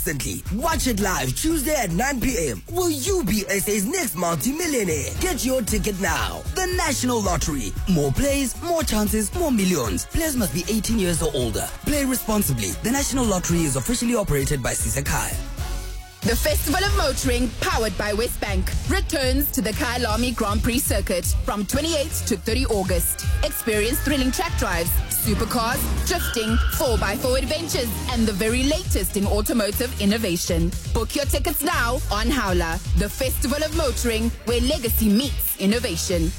Watch it live Tuesday at 9 p.m. Will you be SA's next multi-millionaire? Get your ticket now. The National Lottery. More plays, more chances, more millions. Players must be 18 years or older. Play responsibly. The National Lottery is officially operated by Sisakhaya. The Festival of Motoring, powered by Westbank, returns to the Kyalami Grand Prix circuit from 28th to 30 August. Experience thrilling track drives, supercars, drifting, 4x4 adventures, and the very latest in automotive innovation. Book your tickets now on Howler, the Festival of Motoring, where legacy meets innovation.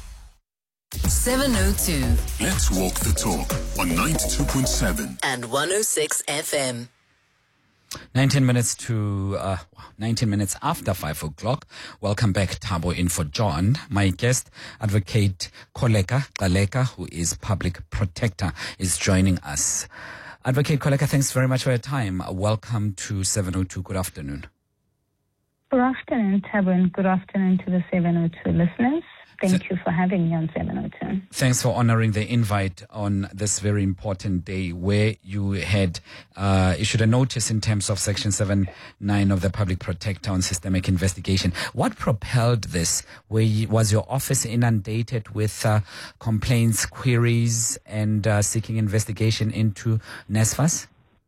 702. Let's walk the talk on 92.7 and 106 FM. 19 minutes after 5 o'clock. Welcome back, Thabo, in for John. My guest, Advocate Kholeka Gcaleka, who is public protector, is joining us. Advocate Kholeka, thanks very much for your time. Welcome to 702. Good afternoon. Good afternoon, Thabo, and good afternoon to the 702 listeners. Thank you for having me on 702. Thanks for honoring the invite on this very important day where you had issued a notice in terms of Section 79 of the Public Protector on systemic investigation. What propelled this? Was your office inundated with complaints, queries, and seeking investigation into NSFAS?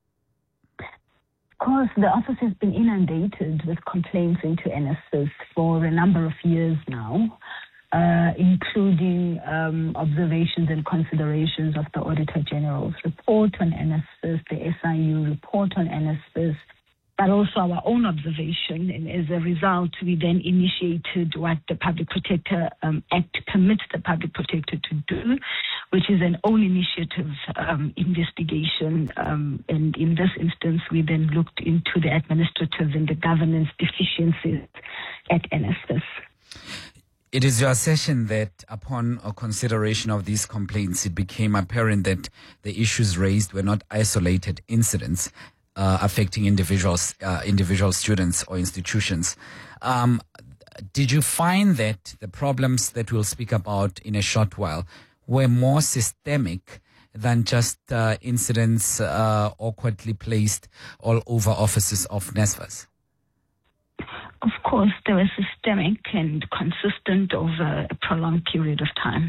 Of course, the office has been inundated with complaints into NSFAS for a number of years now. Including observations and considerations of the Auditor General's report on NSFAS, the SIU report on NSFAS, but also our own observation. And as a result, we then initiated what the Public Protector Act permits the Public Protector to do, which is an own initiative investigation. And in this instance, we then looked into the administrative and the governance deficiencies at NSFAS. It is your assertion that upon a consideration of these complaints, it became apparent that the issues raised were not isolated incidents affecting individual students or institutions. Did you find that the problems that we'll speak about in a short while were more systemic than just incidents awkwardly placed all over offices of NSFAS? Of course, they were systemic and consistent over a prolonged period of time.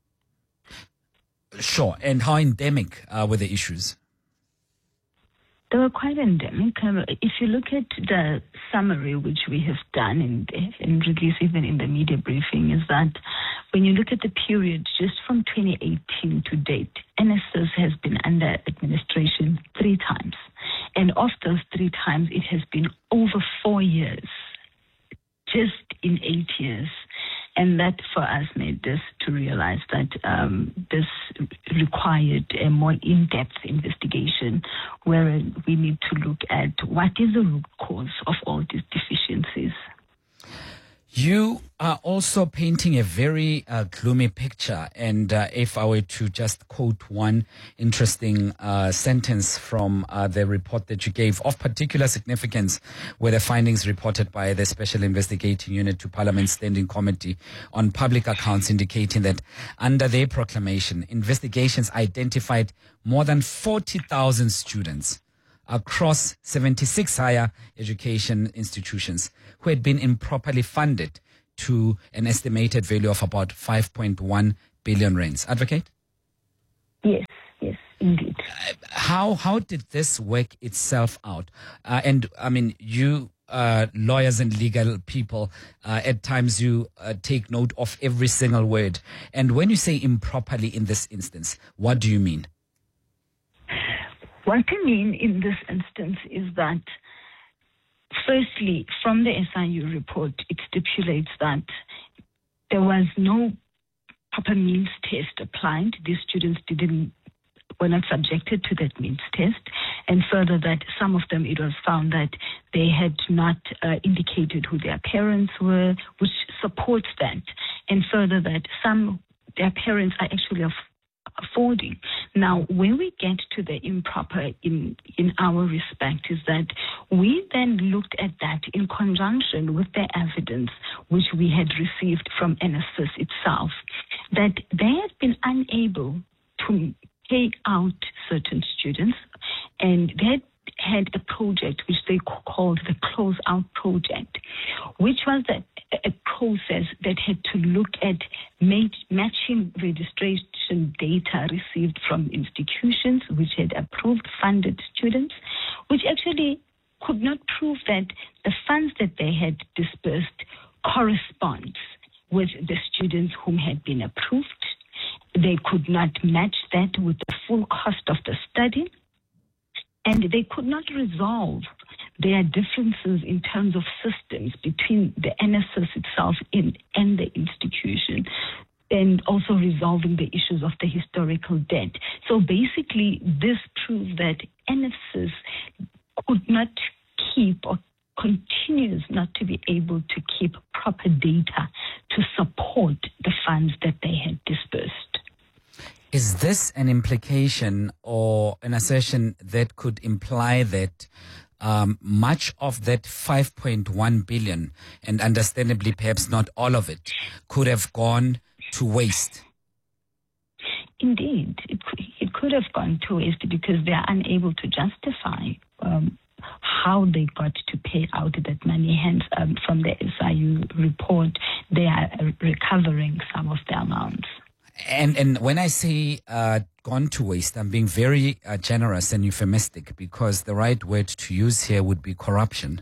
Sure. And how endemic were the issues? They were quite endemic. If you look at the summary which we have done and released even in the media briefing, is that when you look at the period just from 2018 to date, NSFAS has been under administration 3 times. And of those 3 times, it has been over 4 years, just in 8 years. And that for us made us to realize that this required a more in-depth investigation where we need to look at what is the root cause of all these deficiencies. You are also painting a very gloomy picture. And if I were to just quote one interesting sentence from the report that you gave, of particular significance were the findings reported by the Special Investigating Unit to Parliament's Standing Committee on Public Accounts, indicating that under their proclamation, investigations identified more than 40,000 students across 76 higher education institutions who had been improperly funded to an estimated value of about 5.1 billion rands. Advocate? Yes, indeed. How did this work itself out? And I mean, you lawyers and legal people, at times you take note of every single word. And when you say improperly in this instance, what do you mean? What I mean in this instance is that, firstly, from the SIU report, it stipulates that there was no proper means test applied. These students were not subjected to that means test. And further, that some of them, it was found that they had not indicated who their parents were, which supports that. And further, that their parents are actually affording. Now, when we get to the improper in our respect is that we then looked at that in conjunction with the evidence which we had received from NSFAS itself, that they had been unable to pay out certain students, and they had had a project which they called the Close Out Project, which was a process that had to look at matching registration data received from institutions which had approved funded students, which actually could not prove that the funds that they had dispersed corresponds with the students whom had been approved. They could not match that with the full cost of the study, and they could not resolve their differences in terms of systems between the NSS itself and the institution, and also resolving the issues of the historical debt. So basically, this proved that NSS could not keep or continues not to be able to keep proper data to support the funds that they had dispersed. Is this an implication or an assertion that could imply that much of that 5.1 billion, and understandably perhaps not all of it, could have gone to waste? Indeed, it could have gone to waste because they are unable to justify how they got to pay out that money. Hence, from the SIU report, they are recovering some of the amounts. And when I say gone to waste, I'm being very generous and euphemistic, because the right word to use here would be corruption.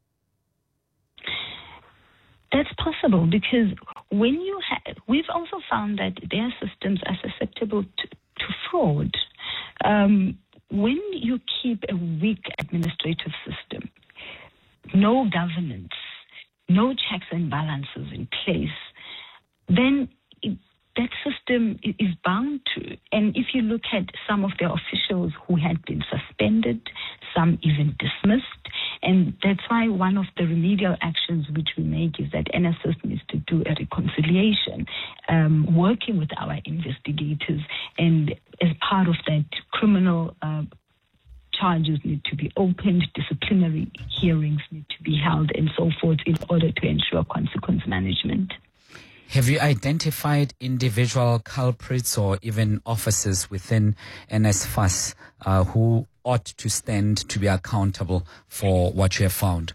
That's possible, because when we've also found that their systems are susceptible to fraud. When you keep a weak administrative system, no governance, no checks and balances in place, then that system is bound to. And if you look at some of the officials who had been suspended, some even dismissed, and that's why one of the remedial actions which we make is that NSS needs to do a reconciliation, working with our investigators, and as part of that, criminal charges need to be opened, disciplinary hearings need to be held, and so forth, in order to ensure consequence management. Have you identified individual culprits or even officers within NSFAS who ought to stand to be accountable for what you have found?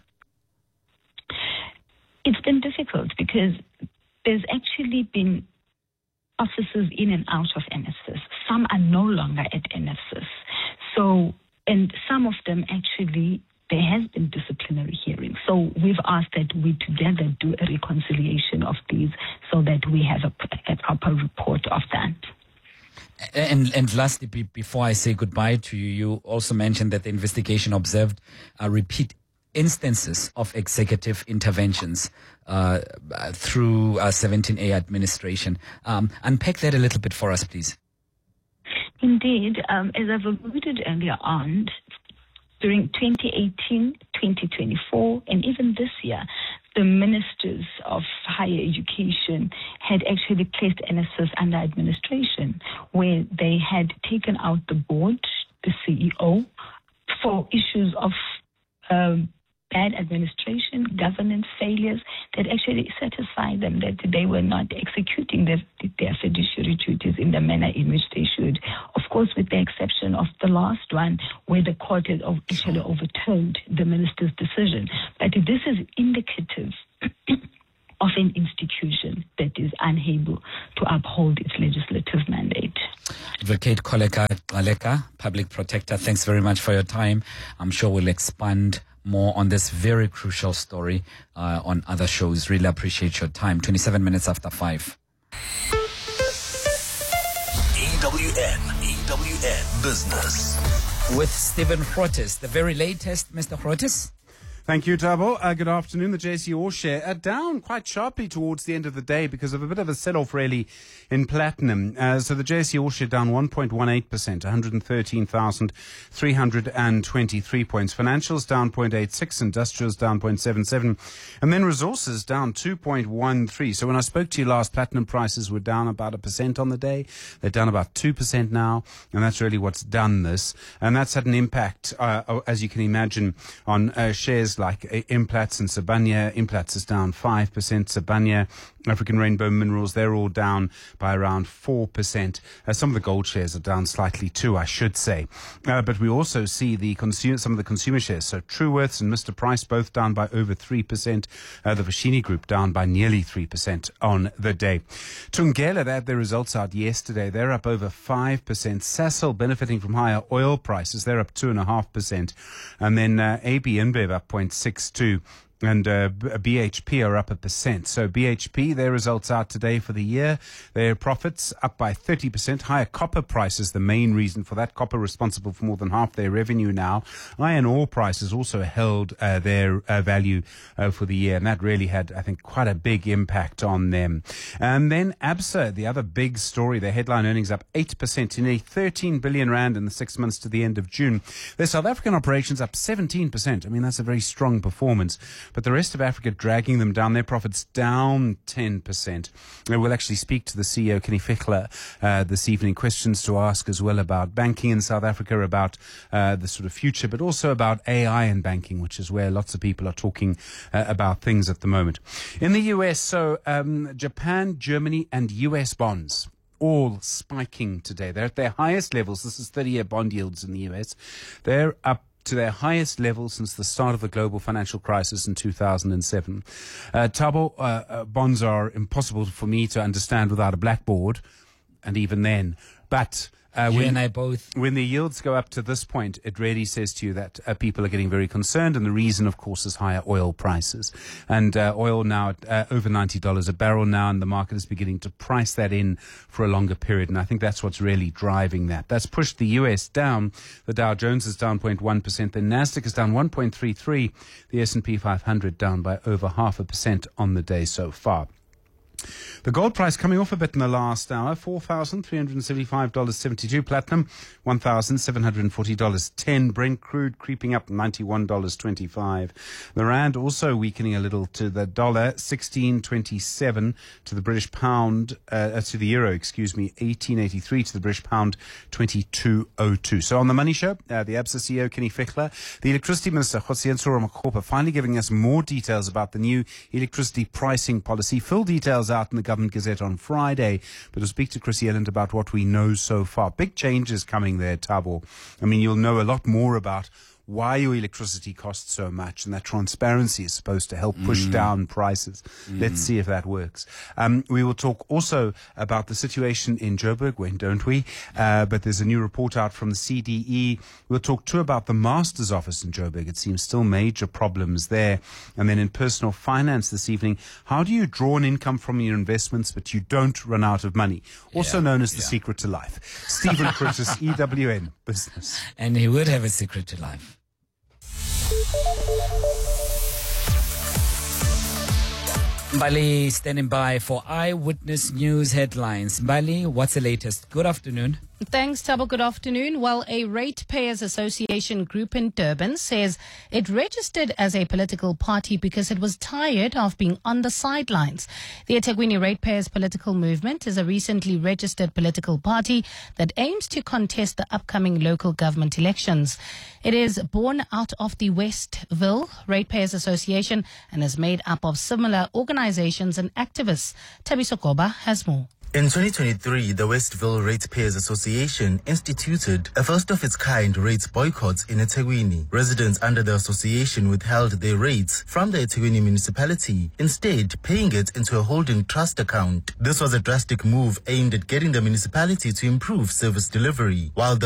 It's been difficult because there's actually been officers in and out of NSS. Some are no longer at NSS. So, and some of them actually, there has been disciplinary hearings. So we've asked that we together do a reconciliation of these so that we have a proper report of that. And lastly, before I say goodbye to you, you also mentioned that the investigation observed repeat instances of executive interventions through 17A administration. Unpack that a little bit for us, please. Indeed, as I've alluded earlier on, during 2018, 2024, and even this year, the ministers of higher education had actually placed NSS under administration, where they had taken out the board, the CEO, for issues of bad administration, governance failures, that actually satisfied them that they were not executing their fiduciary duties in the manner in which they should. Of course, with the exception of the last one, where the court had actually overturned the minister's decision. But this is indicative of an institution that is unable to uphold its legislative mandate. Advocate Kholeka Gcaleka, Public Protector, thanks very much for your time. I'm sure we'll expand more on this very crucial story on other shows. Really appreciate your time. 27 minutes after 5. EWN Business. With Stephen Grootes, the very latest. Mr. Grootes? Thank you, Thabo. Good afternoon. The JSE All Share down quite sharply towards the end of the day because of a bit of a sell-off really in platinum. So the JSE All Share down 1.18%, 113,323 points. Financials down 0.86, industrials down 0.77, and then resources down 2.13. So when I spoke to you last, platinum prices were down about 1% on the day. They're down about 2% now, and that's really what's done this. And that's had an impact, as you can imagine, on shares like Implats and Sibanye. Implats is down 5%, Sibanye African Rainbow Minerals, they're all down by around 4%. Some of the gold shares are down slightly too, I should say. But we also see some of the consumer shares. So Truworths and Mr. Price both down by over 3%. The Vashini Group down by nearly 3% on the day. Thungela, they had their results out yesterday. They're up over 5%. Sasol benefiting from higher oil prices. They're up 2.5%. And then AB InBev up 0.62%. And BHP are up 1%. So BHP, their results out today for the year. Their profits up by 30%. Higher copper prices, the main reason for that. Copper responsible for more than half their revenue now. Iron ore prices also held their value for the year. And that really had, I think, quite a big impact on them. And then Absa, the other big story. Their headline earnings up 8%, nearly 13 billion rand in the 6 months to the end of June. Their South African operations up 17%. I mean, that's a very strong performance. But the rest of Africa dragging them down, their profits down 10%. We'll actually speak to the CEO, Kenny Fichler, this evening. Questions to ask as well about banking in South Africa, about the sort of future, but also about AI and banking, which is where lots of people are talking about things at the moment. In the US, so Japan, Germany, and US bonds all spiking today. They're at their highest levels. This is 30-year bond yields in the US. They're up to their highest level since the start of the global financial crisis in 2007. Thabo, bonds are impossible for me to understand without a blackboard, and even then. But you and I both. When the yields go up to this point, it really says to you that people are getting very concerned, and the reason, of course, is higher oil prices. And oil now at over $90 a barrel now, and the market is beginning to price that in for a longer period, and I think that's what's really driving that. That's pushed the US down. The Dow Jones is down 0.1%, the Nasdaq is down 1.33%, the S&P 500 down by over 0.5% on the day so far. The gold price coming off a bit in the last hour, $4,375.72. Platinum, $1,740.10. Brent crude creeping up, $91.25. The rand also weakening a little to the dollar, 16.27 to the British pound, to the euro, 18.83 to the British pound, 22.02. So on the Money Show, the Absa CEO, Kenny Fichler, the Electricity Minister, Kgotshietso Ramokgopa, finally giving us more details about the new electricity pricing policy. Full details out in the Government Gazette on Friday, but we'll speak to Chris Yelland about what we know so far. Big changes coming there, Thabo. I mean, you'll know a lot more about why your electricity costs so much, and that transparency is supposed to help push down prices. Let's see if that works. We will talk also about the situation in Joburg. When don't we? But there's a new report out from the CDE. We'll talk too about the Master's Office in Joburg. It seems still major problems there. And then in personal finance this evening, how do you draw an income from your investments but you don't run out of money? Also known as the secret to life. Stephen Curtis, EWN Business. And he would have a secret to life. Mbali standing by for Eyewitness News headlines. Mbali, what's the latest? Good afternoon. Thanks, Thabo. Good afternoon. Well, a Ratepayers Association group in Durban says it registered as a political party because it was tired of being on the sidelines. The eThekwini Ratepayers political movement is a recently registered political party that aims to contest the upcoming local government elections. It is born out of the Westville Ratepayers Association and is made up of similar organizations and activists. Thabiso Koba has more. In 2023, the Westville Ratepayers Association instituted a first-of-its-kind rates boycott in eThekwini. Residents under the association withheld their rates from the eThekwini municipality, instead paying it into a holding trust account. This was a drastic move aimed at getting the municipality to improve service delivery, while the